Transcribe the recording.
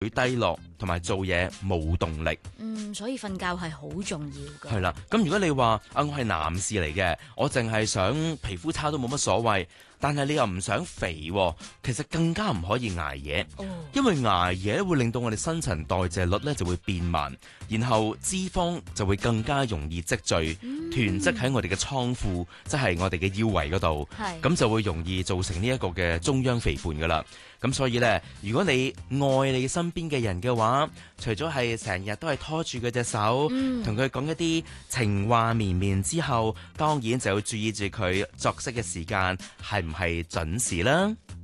會低落同埋做嘢冇動力。 所以瞓覺係好重要㗎。 係啦，咁如果你話我係男士嚟嘅，我淨係想皮膚差都冇乜所謂，但係你又唔想肥喎，其實更加唔可以捱夜，因為捱夜會令到我哋新陳代謝率咧就會變慢，然後脂肪就會更加容易積聚，囤積喺我哋嘅倉庫，即係我哋嘅腰圍嗰度，咁就會容易造成呢一個嘅中央肥胖噶啦。咁所以呢，如果你愛你身邊嘅人嘅話，除咗係成日都係拖住佢隻手，同佢講一啲情話綿綿之後，當然就要注意住佢作息嘅時間係唔係準時啦。